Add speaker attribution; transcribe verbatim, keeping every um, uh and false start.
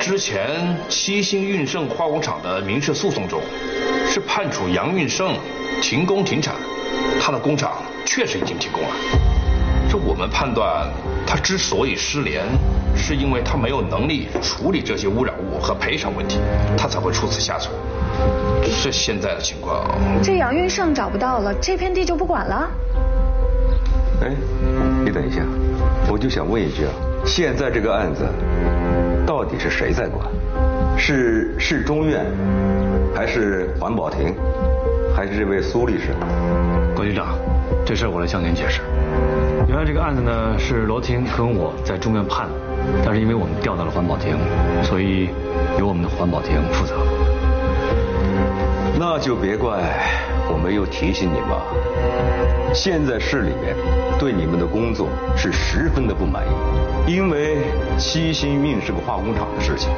Speaker 1: 之前七星运盛化工厂的民事诉讼中，是判处杨运盛停工停产，他的工厂确实已经停工了。这我们判断，他之所以失联，是因为他没有能力处理这些污染物和赔偿问题，他才会出此下策。这现在的情况，
Speaker 2: 这杨运盛找不到了，这片地就不管了？
Speaker 3: 哎，你等一下，我就想问一句啊，现在这个案子到底是谁在管？是市中院，还是环保庭，还是这位苏律师？
Speaker 4: 高局长，这事我来向您解释。原来这个案子呢是罗婷跟我在中院判的，但是因为我们调到了环保庭，所以由我们的环保庭负责。
Speaker 3: 那就别怪我没有提醒你们，现在市里面对你们的工作是十分的不满意，因为七星运盛化工厂的事情